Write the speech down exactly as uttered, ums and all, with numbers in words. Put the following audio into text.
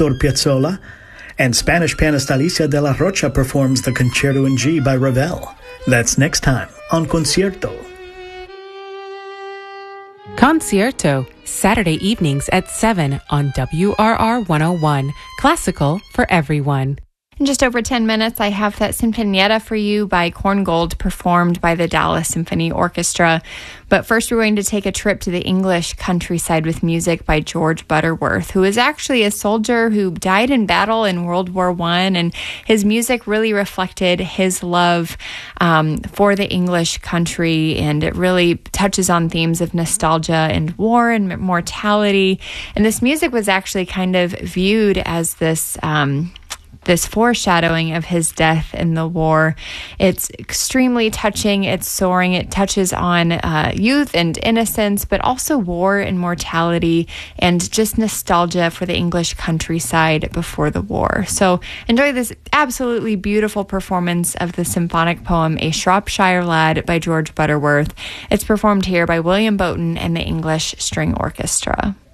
Astor Piazzolla, and Spanish pianist Alicia de la Rocha performs the Concerto in G by Ravel. That's next time on Concierto. Concierto, Saturday evenings at seven on W R R one oh one. Classical for everyone. In just over ten minutes, I have that Sinfonietta for you by Korngold, performed by the Dallas Symphony Orchestra. But first, we're going to take a trip to the English countryside with music by George Butterworth, who is actually a soldier who died in battle in World War One, and his music really reflected his love um, for the English country, and it really touches on themes of nostalgia and war and mortality. And this music was actually kind of viewed as this Um, this foreshadowing of his death in the war. It's extremely touching. It's soaring. It touches on uh, youth and innocence, but also war and mortality and just nostalgia for the English countryside before the war. So enjoy this absolutely beautiful performance of the symphonic poem A Shropshire Lad by George Butterworth. It's performed here by William Bowton and the English String Orchestra.